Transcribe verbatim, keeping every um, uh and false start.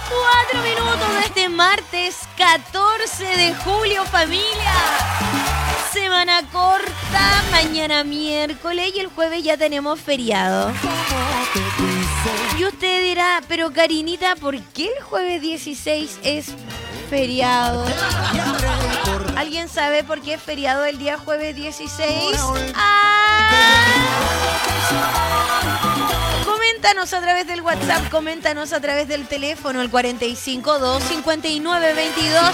Cuatro minutos de este martes catorce de julio, familia. Semana corta, mañana miércoles y el jueves ya tenemos feriado. Y usted dirá, pero Karinita, ¿por qué el jueves dieciséis es feriado? ¿Alguien sabe por qué es feriado el día jueves dieciséis? ¡Ah! Coméntanos a través del WhatsApp, coméntanos a través del teléfono, el cuarenta y cinco, dos cincuenta y nueve, veintidós